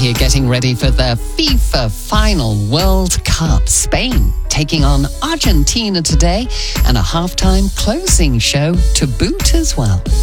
here getting ready for the FIFA Final World Cup. Spain taking on Argentina today, and a halftime closing show to boot as well.